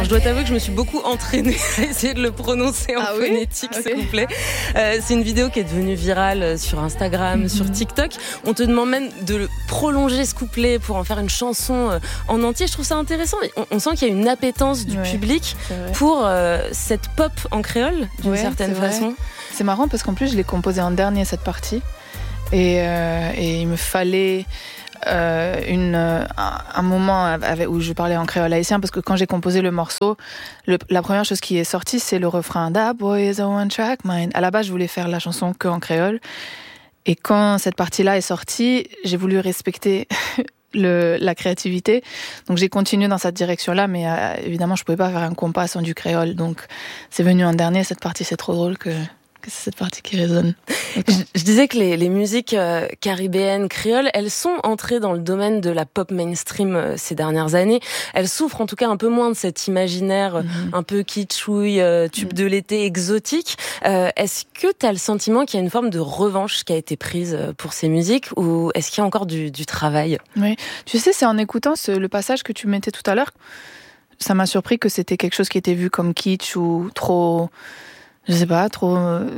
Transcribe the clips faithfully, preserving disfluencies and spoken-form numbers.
Alors je dois t'avouer que je me suis beaucoup entraînée à essayer de le prononcer en ah oui phonétique, okay. ce couplet. Euh, c'est une vidéo qui est devenue virale sur Instagram, mm-hmm. sur TikTok. On te demande même de prolonger ce couplet pour en faire une chanson en entier. Je trouve ça intéressant. On, on sent qu'il y a une appétence du ouais, public pour euh, cette pop en créole, d'une ouais, certaine c'est façon. Vrai. C'est marrant parce qu'en plus, je l'ai composée en dernier, cette partie. Et, euh, et il me fallait... Euh, une, un, un moment avec, où je parlais en créole haïtien parce que quand j'ai composé le morceau, le, la première chose qui est sortie c'est le refrain That boy is a one track mind. À la base je voulais faire la chanson que en créole et quand cette partie-là est sortie, j'ai voulu respecter le, la créativité, donc j'ai continué dans cette direction-là, mais euh, évidemment je pouvais pas faire un compas sans du créole, donc c'est venu en dernier. Cette partie c'est trop drôle que que c'est cette partie qui résonne. Je, je disais que les, les musiques euh, caribéennes, créoles, elles sont entrées dans le domaine de la pop mainstream euh, ces dernières années. Elles souffrent en tout cas un peu moins de cet imaginaire euh, mm-hmm. un peu kitschouille, euh, tube mm-hmm. de l'été, exotique. Euh, est-ce que tu as le sentiment qu'il y a une forme de revanche qui a été prise pour ces musiques ou est-ce qu'il y a encore du, du travail ? Oui, tu sais, c'est en écoutant ce, le passage que tu mettais tout à l'heure, ça m'a surpris que c'était quelque chose qui était vu comme kitsch ou trop... je sais pas trop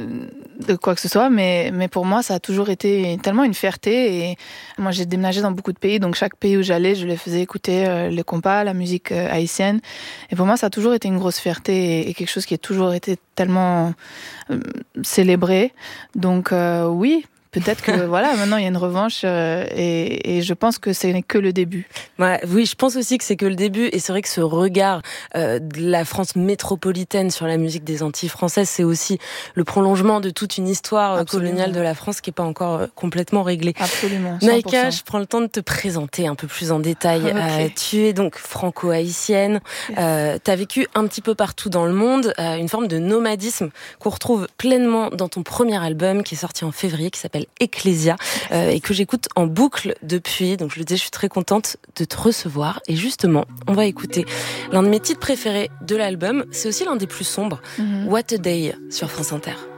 de quoi que ce soit, mais, mais pour moi, ça a toujours été tellement une fierté. Et moi, j'ai déménagé dans beaucoup de pays, donc chaque pays où j'allais, je les faisais écouter euh, les compas, la musique euh, haïtienne. Et pour moi, ça a toujours été une grosse fierté et, et quelque chose qui a toujours été tellement euh, célébré. Donc euh, oui, peut-être que voilà, maintenant il y a une revanche euh, et, et je pense que ce n'est que le début. Ouais, oui, je pense aussi que c'est que le début et c'est vrai que ce regard euh, de la France métropolitaine sur la musique des Antilles françaises, c'est aussi le prolongement de toute une histoire Absolument. coloniale de la France qui n'est pas encore euh, complètement réglée. Absolument. cent pour cent. Naïka, je prends le temps de te présenter un peu plus en détail. Okay. Euh, tu es donc franco-haïtienne, yes. euh, tu as vécu un petit peu partout dans le monde, euh, une forme de nomadisme qu'on retrouve pleinement dans ton premier album qui est sorti en février, qui s'appelle Ecclesia euh, et que j'écoute en boucle depuis. Donc je le disais, je suis très contente de te recevoir. Et justement, on va écouter l'un de mes titres préférés de l'album. C'est aussi l'un des plus sombres, mm-hmm. What a Day sur France Inter.